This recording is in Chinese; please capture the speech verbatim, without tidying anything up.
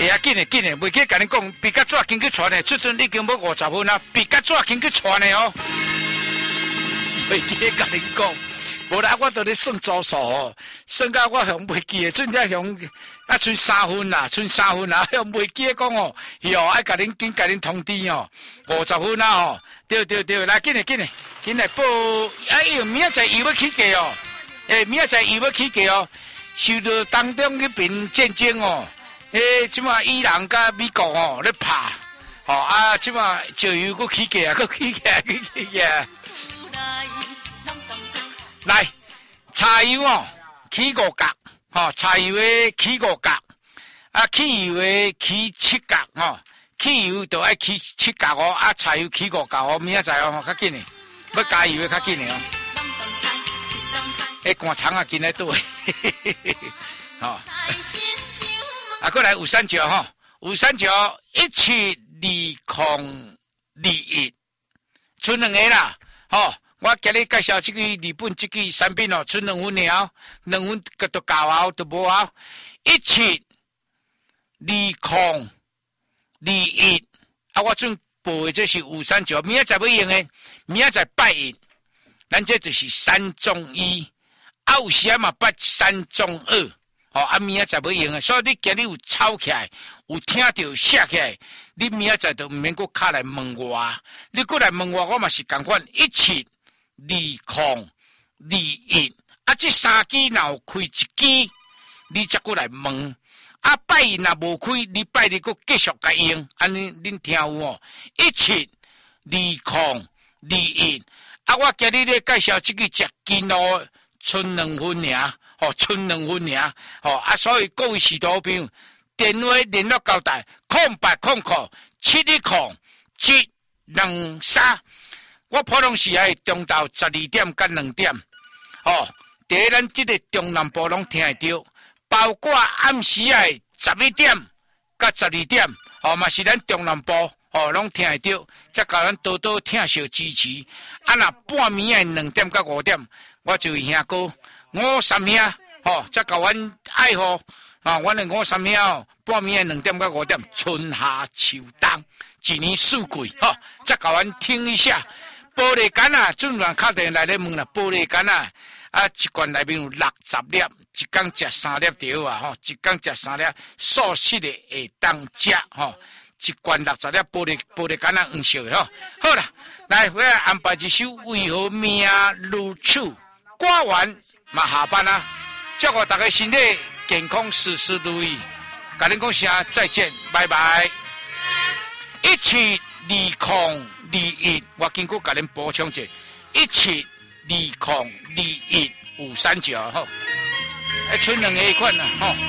会啊，紧诶紧诶，袂记甲恁讲，比较早紧去传诶，即阵已经要五十分啊，比较早紧去传诶哦。袂记甲恁讲，无啦，我都咧算组数哦，算到我向袂记诶，阵只向啊，剩三分啦，剩三分啦，向袂记诶讲哦，哟，爱甲恁紧甲恁通知哦，五十分啦哦，对对对，来紧诶紧诶，紧来报，啊，因为明仔载又要起价哦，诶，明仔载又要起价哦，受到当中迄边战争哦。诶，即马伊朗甲美国哦咧拍，哦啊，即马石油佫起价，佫起价，佫起价。来，柴油哦起五角，吼，柴油诶起五角，啊，汽油诶起七角，吼，汽油就爱起七角哦，啊，柴油起五角哦，明仔载哦，较紧诶，要加油诶较紧诶哦。诶，寒糖啊，今日倒诶，吼。啊，过来有三九吼，有三九一七二零二一，剩两个啦，吼！我今日介绍这个日本这个产品哦，剩两分了，两分个都搞好都无好，一七二零二一，啊，我准报的这是五三九，明仔载要用的，明仔载拜一，咱这就是三中一，啊，有时啊嘛拜三中二。哦，啊，明仔载要用啊，所以你今日有抄起来，有听到写起来，你明仔载就毋免搁卡来问我，你过来问我，我嘛是共款一七二零二一，啊，这三支若有开一支，你才过来问，啊，拜一若无开，你拜二搁继续甲用，安尼恁听有哦？一七二零二一，啊，我今日咧介绍这个食金哦，剩两分尔。哦，剩两分尔，哦啊，所以各位视图朋友，电话联络交代，空八空空七一空七两三，我普通时爱中昼十二點甲兩點，哦，第一咱即個中南部攏聽會到，包括暗時愛十一點甲十二點，哦嘛是咱中南部哦攏聽會到，則甲咱多多聽小支持，啊若半暝誒兩點甲五點，我就會兄哥。五三兄，吼，则甲阮愛好，啊，阮的五三兄哦，半暝两點到五點，春夏秋冬，一年四季，吼，则甲阮聽一下。玻璃杆啊，盡量敲電來咧問啦，玻璃杆啊，啊，一罐內面有六十粒，一工食三粒條啊，吼，一工食三粒，素食的會當食，吼，一罐六十粒玻璃玻璃杆啊，黃色的吼，好啦，來，我來安排一首為何命如此，歌完。嘛下班啦，祝我大家身體健康，事事如意。甲恁講聲再見，拜拜。一七二零二一，我經過甲恁補充者，一七二零二一五三九吼，誒，剩兩個款啦吼。